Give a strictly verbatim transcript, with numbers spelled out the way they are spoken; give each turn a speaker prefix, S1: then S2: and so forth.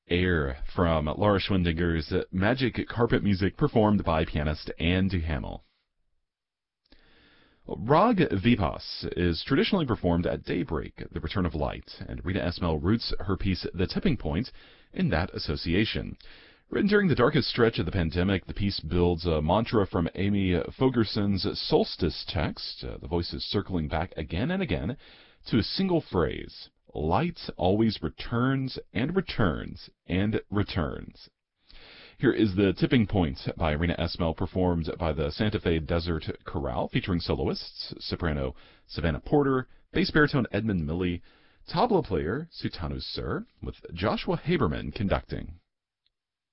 S1: Air from Laura Schwindinger's Magic Carpet Music performed by pianist Anne Duhamel. Rag Vipas is traditionally performed at daybreak, the return of light, and Rita Esmel roots her piece The Tipping Point in that association. Written during the darkest stretch of the pandemic, the piece builds a mantra from Amy Fogerson's Solstice text, uh, the voices circling back again and again to a single phrase: light always returns and returns and returns. Here is The Tipping Point by Rita Esmel, performed by the Santa Fe Desert Chorale, featuring soloists, soprano Savannah Porter, bass baritone Edmund Milley, tabla player Sutanus Sir, with Joshua Haberman conducting.